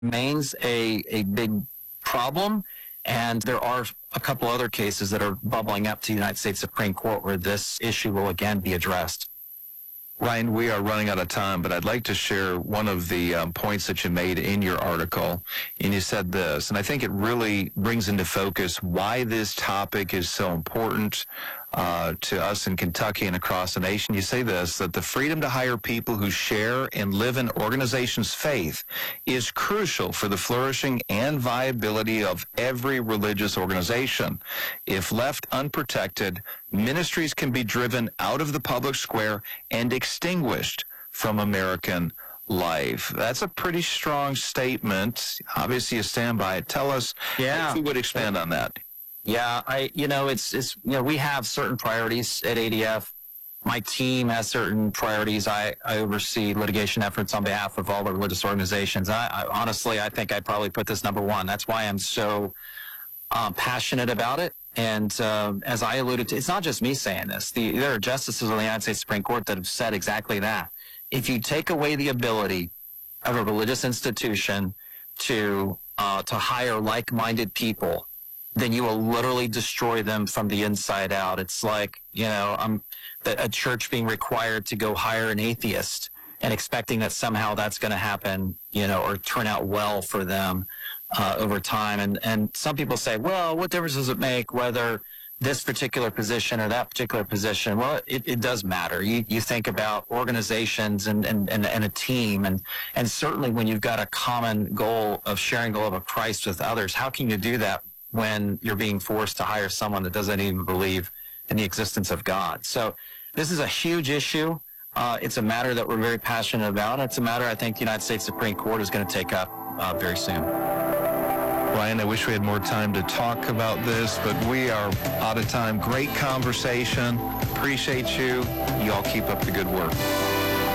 remains a big problem. And there are a couple other cases that are bubbling up to the United States Supreme Court where this issue will again be addressed. Ryan, we are running out of time, but I'd like to share one of the points that you made in your article. And you said this, and I think it really brings into focus why this topic is so important to us in Kentucky and across the nation. You say this, that the freedom to hire people who share and live in organizations' faith is crucial for the flourishing and viability of every religious organization. If left unprotected, ministries can be driven out of the public square and extinguished from American life. That's a pretty strong statement. Obviously, you stand by it. Tell us if you would expand on that. Yeah, we have certain priorities at ADF. My team has certain priorities. I oversee litigation efforts on behalf of all the religious organizations. I honestly, I think I'd probably put this number one. That's why I'm so passionate about it. And as I alluded to, it's not just me saying this. There are justices of the United States Supreme Court that have said exactly that. If you take away the ability of a religious institution to hire like-minded people, then you will literally destroy them from the inside out. It's like, a church being required to go hire an atheist and expecting that somehow that's going to happen, or turn out well for them over time. And some people say, well, what difference does it make whether this particular position or that particular position? Well, it does matter. You think about organizations and a team, and certainly when you've got a common goal of sharing the love of Christ with others, how can you do that when you're being forced to hire someone that doesn't even believe in the existence of God? So this is a huge issue. It's a matter that we're very passionate about. It's a matter I think the United States Supreme Court is going to take up very soon. Ryan, I wish we had more time to talk about this, but we are out of time. Great conversation. Appreciate you. You all keep up the good work.